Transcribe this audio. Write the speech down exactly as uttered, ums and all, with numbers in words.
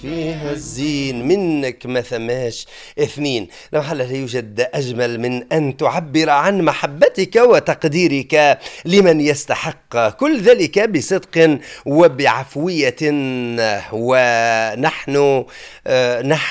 فيها الزين منك ما ثماش اثنين. لو هل لا يوجد أجمل من أن تعبر عن محبتك وتقديرك لمن يستحق كل ذلك بصدق وبعفوية. ونحن آه نحن